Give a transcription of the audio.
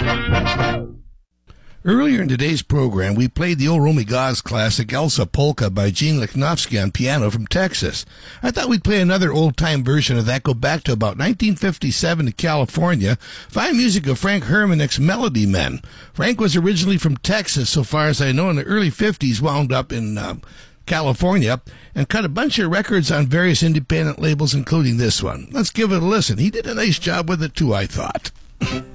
Earlier in today's program, we played the old Romy Gaz classic Elsa Polka by Gene Lichnowsky on piano from Texas. I thought we'd play another old-time version of that, go back to about 1957 to California, fine music of Frank Hermanich's Melody Men. Frank was originally from Texas, so far as I know, in the early 50s, wound up in California, and cut a bunch of records on various independent labels, including this one. Let's give it a listen. He did a nice job with it, too, I thought.